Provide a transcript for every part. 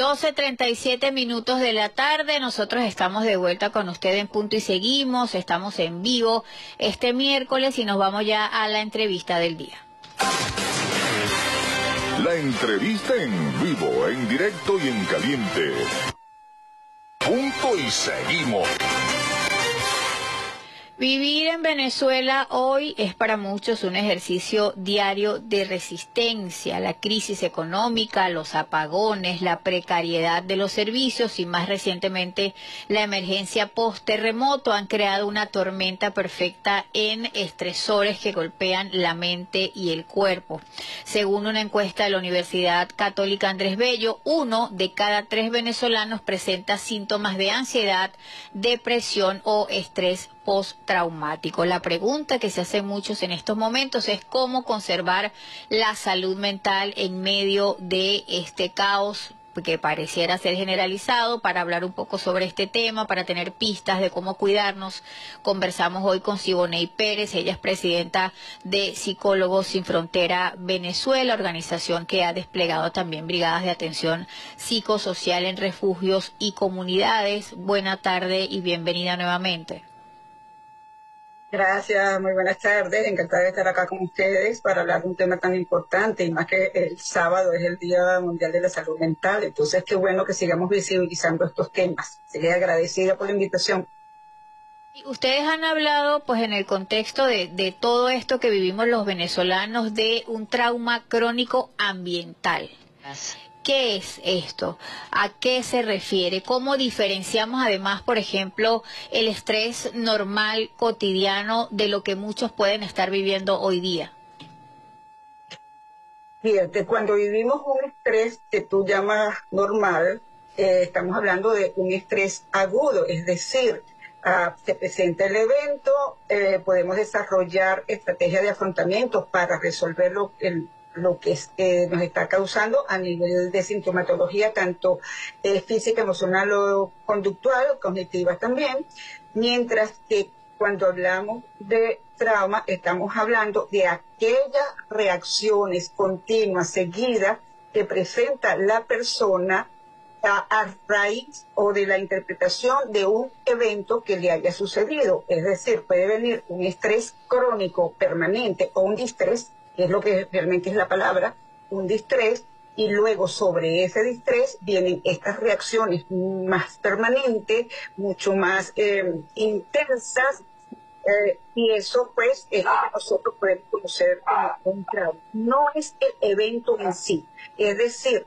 12:37 de la tarde, nosotros estamos de vuelta con usted en Punto y Seguimos, estamos en vivo este miércoles y nos vamos ya a la entrevista del día. La entrevista en vivo, en directo y en caliente. Punto y Seguimos. Vivir en Venezuela hoy es para muchos un ejercicio diario de resistencia. La crisis económica, los apagones, la precariedad de los servicios y más recientemente la emergencia post-terremoto han creado una tormenta perfecta en estresores que golpean la mente y el cuerpo. Según una encuesta de la Universidad Católica Andrés Bello, 1 de cada 3 venezolanos presenta síntomas de ansiedad, depresión o estrés postraumático. La pregunta que se hacen muchos en estos momentos es cómo conservar la salud mental en medio de este caos que pareciera ser generalizado. Para hablar un poco sobre este tema, para tener pistas de cómo cuidarnos, conversamos hoy con Siboney Pérez. Ella es presidenta de Psicólogos Sin Frontera Venezuela, organización que ha desplegado también brigadas de atención psicosocial en refugios y comunidades. Buena tarde y bienvenida nuevamente. Gracias, muy buenas tardes. Encantada de estar acá con ustedes para hablar de un tema tan importante, y más que el sábado es el Día Mundial de la Salud Mental. Entonces, qué bueno que sigamos visibilizando estos temas. Sería agradecida por la invitación. Ustedes han hablado, pues, en el contexto de todo esto que vivimos los venezolanos, de un trauma crónico ambiental. ¿Qué es esto? ¿A qué se refiere? ¿Cómo diferenciamos además, por ejemplo, el estrés normal, cotidiano, de lo que muchos pueden estar viviendo hoy día? Fíjate, cuando vivimos un estrés que tú llamas normal, estamos hablando de un estrés agudo, es decir, se presenta el evento, podemos desarrollar estrategias de afrontamiento para resolver lo que nos está causando a nivel de sintomatología, tanto física, emocional o conductual, cognitiva también, mientras que cuando hablamos de trauma estamos hablando de aquellas reacciones continuas, seguidas, que presenta la persona a raíz o de la interpretación de un evento que le haya sucedido. Es decir, puede venir un estrés crónico permanente o un distrés, que es lo que realmente es la palabra, un distrés, y luego sobre ese distrés vienen estas reacciones más permanentes, mucho más intensas, y eso pues es lo que nosotros podemos conocer como un trauma. No es el evento en sí, es decir,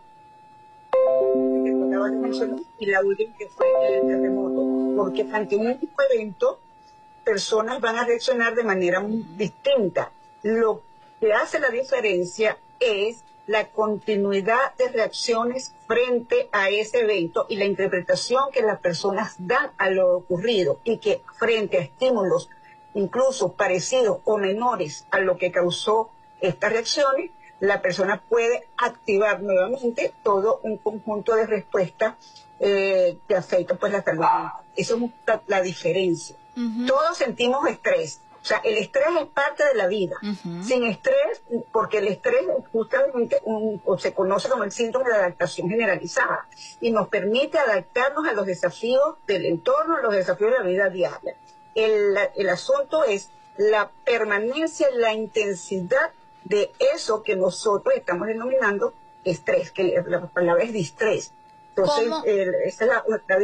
y la última que fue el terremoto, porque ante un mismo evento personas van a reaccionar de manera muy distinta. Lo que hace la diferencia es la continuidad de reacciones frente a ese evento y la interpretación que las personas dan a lo ocurrido, y que frente a estímulos incluso parecidos o menores a lo que causó estas reacciones, la persona puede activar nuevamente todo un conjunto de respuestas que afectan pues la salud mental. Eso es la diferencia. Todos sentimos estrés. O sea, el estrés es parte de la vida. Sin estrés, porque el estrés es justamente o se conoce como el síndrome de adaptación generalizada, y nos permite adaptarnos a los desafíos del entorno, a los desafíos de la vida diaria. El asunto es la permanencia, la intensidad de eso que nosotros estamos denominando estrés, que la palabra es distrés. Entonces, esa es la